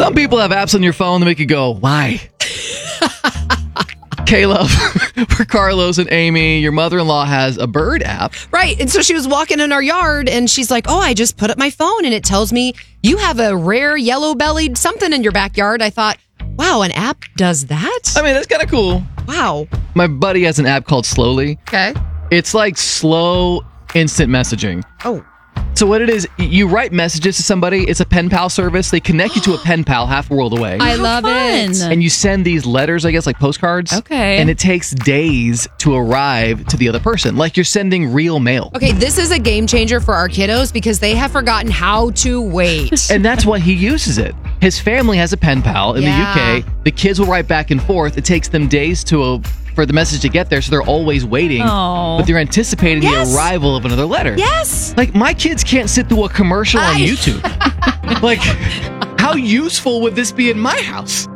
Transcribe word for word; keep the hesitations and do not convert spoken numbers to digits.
Some people have apps on your phone that make you go, why? Caleb, for Carlos and Amy, your mother-in-law has a bird app. Right. And so she was walking in our yard and she's like, oh, I just put up my phone and it tells me you have a rare yellow-bellied something in your backyard. I thought, wow, an app does that? I mean, that's kind of cool. Wow. My buddy has an app called Slowly. Okay. It's like slow instant messaging. Oh. So what it is, you write messages to somebody. It's a pen pal service. They connect you to a pen pal half a world away. I love it. And you send these letters, I guess, like postcards. Okay. And it takes days to arrive to the other person. Like you're sending real mail. Okay, this is a game changer for our kiddos because they have forgotten how to wait. And that's why he uses it. His family has a pen pal in Yeah. the U K. The kids will write back and forth. It takes them days to uh, for the message to get there, so they're always waiting. Oh. But they're anticipating Yes. the arrival of another letter. Yes. Like, my kids can't sit through a commercial on I- YouTube. Like, how useful would this be in my house?